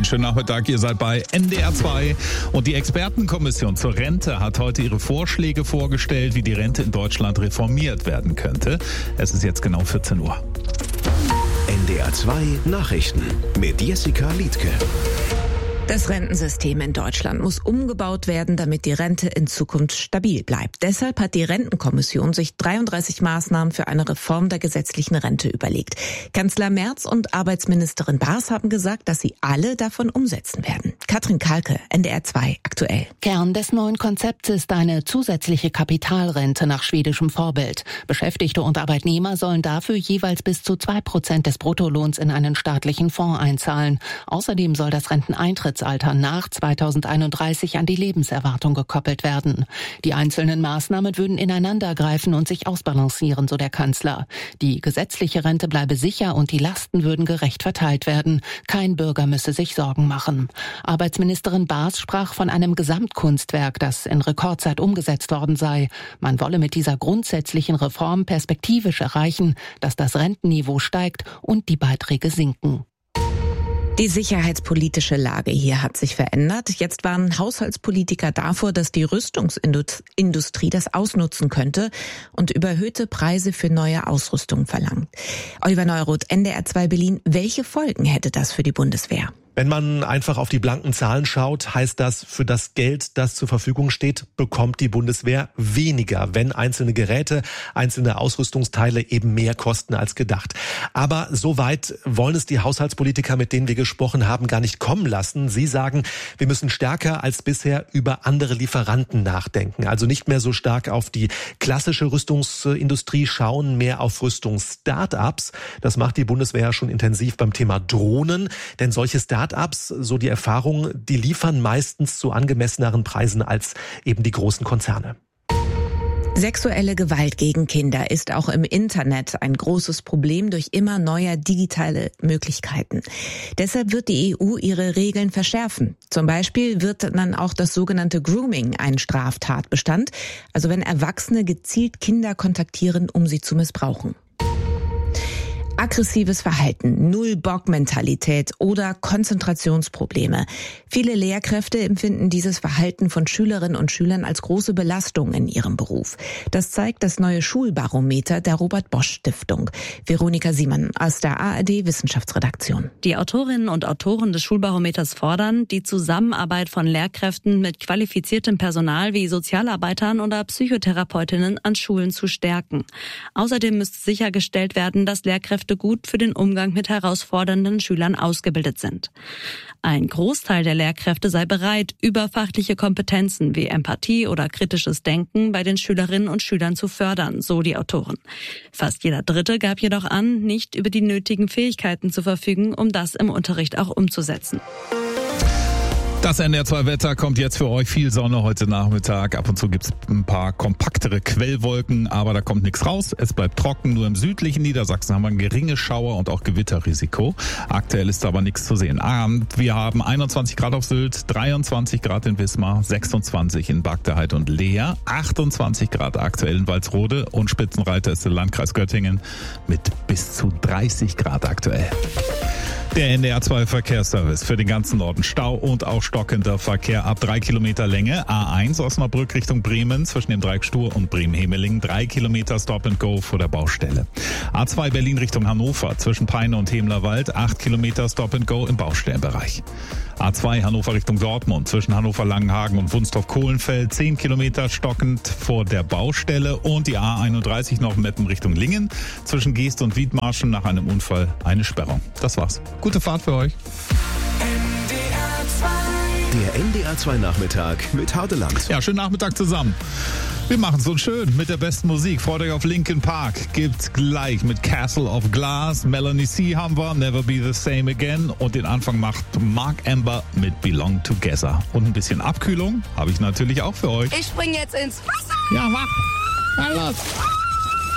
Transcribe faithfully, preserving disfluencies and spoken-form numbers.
schönen Nachmittag, ihr seid bei N D R zwei und die Expertenkommission zur Rente hat heute ihre Vorschläge vorgestellt, wie die Rente in Deutschland reformiert werden könnte. Es ist jetzt genau vierzehn Uhr. N D R zwei Nachrichten mit Jessica Liedtke. Das Rentensystem in Deutschland muss umgebaut werden, damit die Rente in Zukunft stabil bleibt. Deshalb hat die Rentenkommission sich dreiunddreißig Maßnahmen für eine Reform der gesetzlichen Rente überlegt. Kanzler Merz und Arbeitsministerin Baas haben gesagt, dass sie alle davon umsetzen werden. Katrin Kalke, N D R zwei aktuell. Kern des neuen Konzepts ist eine zusätzliche Kapitalrente nach schwedischem Vorbild. Beschäftigte und Arbeitnehmer sollen dafür jeweils bis zu zwei Prozent des Bruttolohns in einen staatlichen Fonds einzahlen. Außerdem soll das Renteneintrittsalter nach zweitausendeinunddreißig an die Lebenserwartung gekoppelt werden. Die einzelnen Maßnahmen würden ineinandergreifen und sich ausbalancieren, so der Kanzler. Die gesetzliche Rente bleibe sicher und die Lasten würden gerecht verteilt werden. Kein Bürger müsse sich Sorgen machen. Arbeitsministerin Baas sprach von einem Gesamtkunstwerk, das in Rekordzeit umgesetzt worden sei. Man wolle mit dieser grundsätzlichen Reform perspektivisch erreichen, dass das Rentenniveau steigt und die Beiträge sinken. Die sicherheitspolitische Lage hier hat sich verändert. Jetzt warnen Haushaltspolitiker davor, dass die Rüstungsindustrie das ausnutzen könnte und überhöhte Preise für neue Ausrüstung verlangt. Oliver Neuroth, N D R zwei Berlin. Welche Folgen hätte das für die Bundeswehr? Wenn man einfach auf die blanken Zahlen schaut, heißt das, für das Geld, das zur Verfügung steht, bekommt die Bundeswehr weniger, wenn einzelne Geräte, einzelne Ausrüstungsteile eben mehr kosten als gedacht. Aber so weit wollen es die Haushaltspolitiker, mit denen wir gesprochen haben, gar nicht kommen lassen. Sie sagen, wir müssen stärker als bisher über andere Lieferanten nachdenken. Also nicht mehr so stark auf die klassische Rüstungsindustrie schauen, mehr auf Rüstungs-Startups. Das macht die Bundeswehr schon intensiv beim Thema Drohnen, denn solche Startups Start-ups, so die Erfahrung, die liefern meistens zu angemesseneren Preisen als eben die großen Konzerne. Sexuelle Gewalt gegen Kinder ist auch im Internet ein großes Problem durch immer neue digitale Möglichkeiten. Deshalb wird die E U ihre Regeln verschärfen. Zum Beispiel wird dann auch das sogenannte Grooming ein Straftatbestand, also wenn Erwachsene gezielt Kinder kontaktieren, um sie zu missbrauchen. Aggressives Verhalten, Null-Bock-Mentalität oder Konzentrationsprobleme. Viele Lehrkräfte empfinden dieses Verhalten von Schülerinnen und Schülern als große Belastung in ihrem Beruf. Das zeigt das neue Schulbarometer der Robert-Bosch-Stiftung. Veronika Siemann aus der A R D-Wissenschaftsredaktion. Die Autorinnen und Autoren des Schulbarometers fordern, die Zusammenarbeit von Lehrkräften mit qualifiziertem Personal wie Sozialarbeitern oder Psychotherapeutinnen an Schulen zu stärken. Außerdem müsste sichergestellt werden, dass Lehrkräfte gut für den Umgang mit herausfordernden Schülern ausgebildet sind. Ein Großteil der Lehrkräfte sei bereit, überfachliche Kompetenzen wie Empathie oder kritisches Denken bei den Schülerinnen und Schülern zu fördern, so die Autoren. Fast jeder Dritte gab jedoch an, nicht über die nötigen Fähigkeiten zu verfügen, um das im Unterricht auch umzusetzen. Das N D R zwei Wetter kommt jetzt für euch. Viel Sonne heute Nachmittag. Ab und zu gibt's ein paar kompaktere Quellwolken, aber da kommt nichts raus. Es bleibt trocken. Nur im südlichen Niedersachsen haben wir ein geringes Schauer- und auch Gewitterrisiko. Aktuell ist aber nichts zu sehen. Wir haben einundzwanzig Grad auf Sylt, dreiundzwanzig Grad in Wismar, sechsundzwanzig in Bagdeheid und Leer, achtundzwanzig Grad aktuell in Walsrode und Spitzenreiter ist der Landkreis Göttingen mit bis zu dreißig Grad aktuell. Der N D R zwei Verkehrsservice für den ganzen Norden. Stau und auch stockender Verkehr ab drei Kilometer Länge. A eins Osnabrück Richtung Bremen zwischen dem Dreieck Stur und Bremen-Hemeling. Drei Kilometer Stop and Go vor der Baustelle. A zwei Berlin Richtung Hannover zwischen Peine und Hemlerwald. Acht Kilometer Stop and Go im Baustellenbereich. A zwei Hannover Richtung Dortmund zwischen Hannover-Langenhagen und Wunstorf-Kohlenfeld. Zehn Kilometer stockend vor der Baustelle. Und die A einunddreißig noch Meppen Richtung Lingen zwischen Geest und Wiedmarschen nach einem Unfall eine Sperrung. Das war's. Gute Fahrt für euch. Der N D R zwei Nachmittag mit Hardeland. Ja, schönen Nachmittag zusammen. Wir machen es uns schön mit der besten Musik. Freut euch auf Linkin Park. Gibt's gleich mit Castle of Glass. Melanie C. haben wir, Never Be the Same Again. Und den Anfang macht Mark Amber mit Belong Together. Und ein bisschen Abkühlung habe ich natürlich auch für euch. Ich spring jetzt ins Wasser. Ja, mach. Na los.